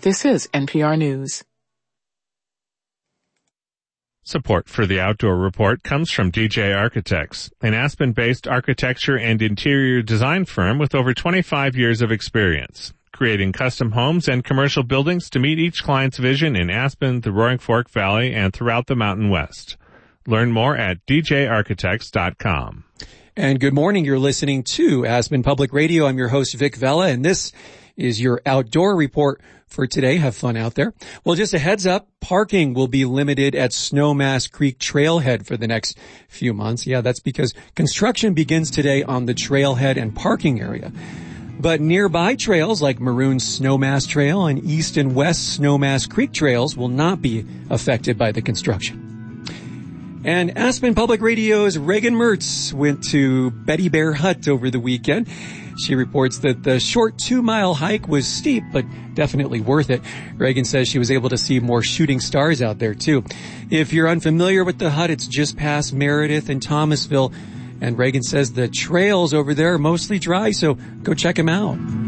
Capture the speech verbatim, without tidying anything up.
This is N P R News. Support for the Outdoor Report comes from D J Architects, an Aspen-based architecture and interior design firm with over twenty-five years of experience, creating custom homes and commercial buildings to meet each client's vision in Aspen, the Roaring Fork Valley, and throughout the Mountain West. Learn more at d j architects dot com. And good morning. You're listening to Aspen Public Radio. I'm your host, Vic Vela, and this is your Outdoor Report for today. Have fun out there. Well, just a heads up, parking will be limited at Snowmass Creek Trailhead for the next few months. Yeah, that's because construction begins today on the trailhead and parking area. But nearby trails like Maroon Snowmass Trail and East and West Snowmass Creek trails will not be affected by the construction. And Aspen Public Radio's Reagan Mertz went to Betty Bear Hut over the weekend. She reports that the short two-mile hike was steep, but definitely worth it. Reagan says she was able to see more shooting stars out there, too. If you're unfamiliar with the hut, it's just past Meredith and Thomasville. And Reagan says the trails over there are mostly dry, so go check them out.